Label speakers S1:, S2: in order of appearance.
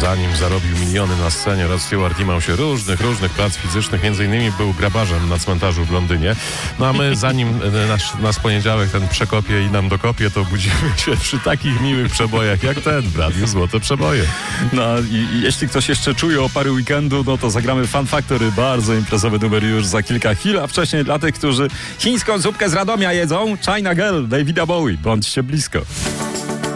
S1: zanim zarobił miliony na scenie, Rod Stewart imał się różnych prac fizycznych, między innymi był grabarzem na cmentarzu w Londynie. No a my zanim nas poniedziałek ten przekopie i nam dokopie, to budzimy się przy takich miłych przebojach jak ten w radiu Złote Przeboje.
S2: No i jeśli ktoś jeszcze czuje opary weekendu, no to zagramy Fun Factory, bardzo imprezowy numer już za kilka chwil, a wcześniej dla tych, którzy chińską zupkę z Radomia jedzą, China Girl, Davida Bowie, bądźcie blisko.